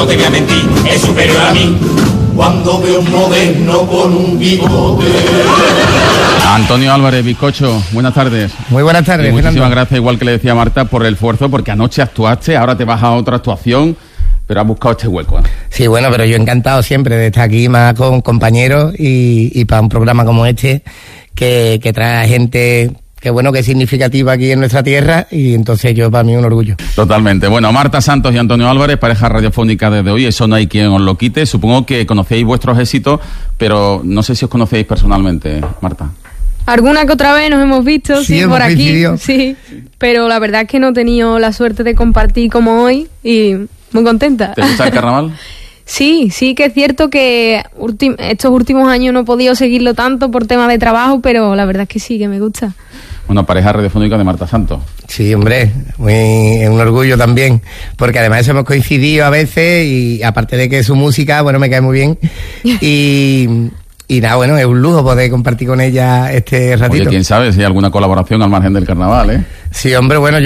no te voy a mentir, es superior a mí. Cuando veo un moderno con un bigote. Antonio Álvarez, bizcocho, buenas tardes. Muy buenas tardes, y muchísimas Fernando. gracias, igual que le decía Marta, por el esfuerzo, porque anoche actuaste, ahora te vas a otra actuación, pero has buscado este hueco, ¿eh? Sí, bueno, pero yo encantado siempre de estar aquí más con compañeros y para un programa como este que trae a gente que bueno, que es significativa aquí en nuestra tierra, y entonces yo para mí un orgullo. Totalmente. Bueno, Marta Santos y Antonio Álvarez, pareja radiofónica desde hoy, eso no hay quien os lo quite. Supongo que conocéis vuestros éxitos, pero no sé si os conocéis personalmente, Marta. Alguna que otra vez nos hemos visto, sí, por aquí, coincidido. sí, pero la verdad es que no he tenido la suerte de compartir como hoy y muy contenta. ¿Te gusta el carnaval? Sí que es cierto que estos últimos años no he podido seguirlo tanto por temas de trabajo, pero la verdad es que sí, que me gusta. Una pareja radiofónica de Marta Santos. Sí, hombre, es un orgullo también, porque además hemos coincidido a veces y aparte de que su música, bueno, me cae muy bien y nada, bueno, es un lujo poder compartir con ella este ratito. Oye, quién sabe si hay alguna colaboración al margen del carnaval, ¿eh? Sí, hombre, bueno,